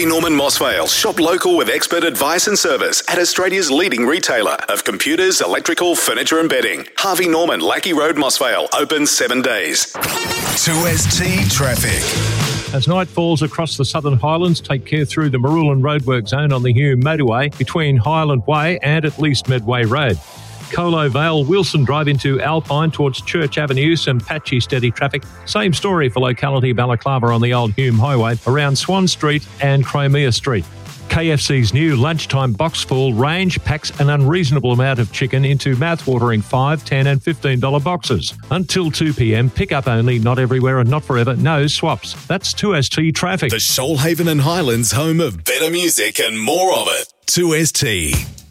Harvey Norman Mossvale. Shop local with expert advice and service at Australia's leading retailer of computers, electrical, furniture and bedding. Harvey Norman, Lackey Road, Mossvale. Open 7 days. 2ST Traffic. As night falls across the Southern Highlands, take care through the Marulan roadwork zone on the Hume motorway between Highland Way and at least Medway Road. Colo Vale, Wilson Drive into Alpine towards Church Avenue, some patchy steady traffic. Same story for locality Balaclava on the old Hume Highway around Swan Street and Crimea Street. KFC's new lunchtime box full range packs an unreasonable amount of chicken into mouth-watering $5, $10 and $15 boxes. Until 2 p.m, pick up only, not everywhere and not forever, no swaps. That's 2ST Traffic. The Shoalhaven and Highlands home of better music and more of it. 2ST.